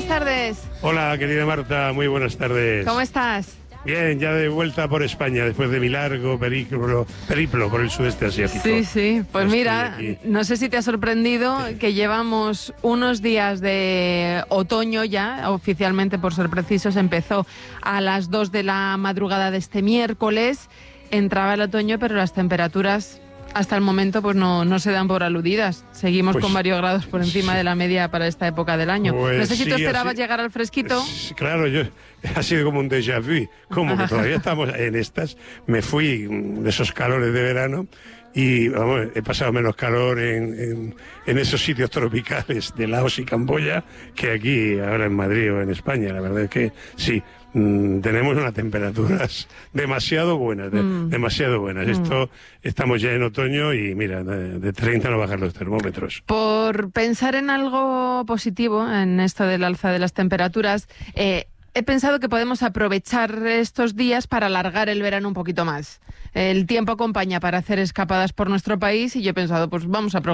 tardes. Hola, querida Marta, muy buenas tardes. ¿Cómo estás? Bien, ya de vuelta por España, después de mi largo periplo por el sudeste asiático. Sí, pues mira, no sé si te ha sorprendido que llevamos unos días de otoño ya, oficialmente por ser precisos, empezó a las 2 de la madrugada de este miércoles, entraba el otoño, pero las temperaturas hasta el momento pues no se dan por aludidas. Seguimos con varios grados por encima de la media para esta época del año. No sé si tú esperabas llegar al fresquito. Claro, ha sido como un déjà vu, como que todavía estamos en estas. Me fui de esos calores de verano y vamos, he pasado menos calor en esos sitios tropicales de Laos y Camboya que aquí ahora en Madrid o en España. La verdad es que sí. Tenemos unas temperaturas demasiado buenas, demasiado buenas. Estamos ya en otoño y mira, de 30 no bajan los termómetros. Por pensar en algo positivo en esto del alza de las temperaturas, he pensado que podemos aprovechar estos días para alargar el verano un poquito más. El tiempo acompaña para hacer escapadas por nuestro país y yo he pensado, pues vamos a